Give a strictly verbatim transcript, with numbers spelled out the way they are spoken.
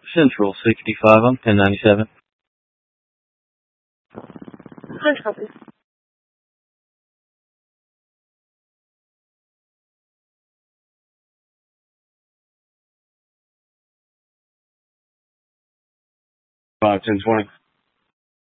Central sixty-five on ten ninety-seven. Hard copy. Five ten twenty.